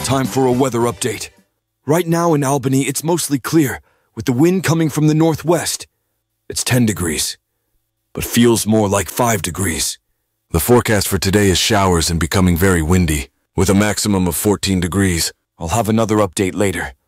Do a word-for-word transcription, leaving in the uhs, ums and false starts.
Time for a weather update. Right now in Albany, it's mostly clear, with the wind coming from the northwest. It's ten degrees, but feels more like five degrees. The forecast for today is showers and becoming very windy, with a maximum of fourteen degrees. I'll have another update later.